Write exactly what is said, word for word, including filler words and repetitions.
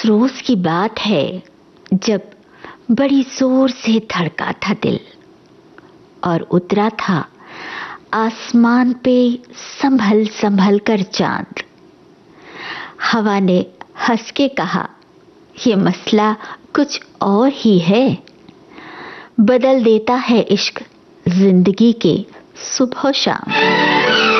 रोज की बात है जब बड़ी जोर से धड़का था दिल और उतरा था आसमान पे संभल संभल कर चांद। हवा ने हंस के कहा, ये मसला कुछ और ही है, बदल देता है इश्क जिंदगी के सुबह शाम।